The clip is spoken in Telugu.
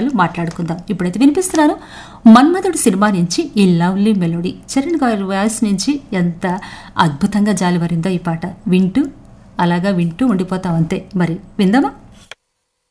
మాటలు మాట్లాడుకుందాం. ఇప్పుడైతే వినిపిస్తున్నాను మన్మధుడు సినిమా నుంచి ఈ లవ్లీ మెలోడీ. చరణ్ గారి వాయిస్ నుంచి ఎంత అద్భుతంగా జాలివరిందో ఈ పాట. వింటూ ఉండిపోతాం అంతే. మరి విందామా?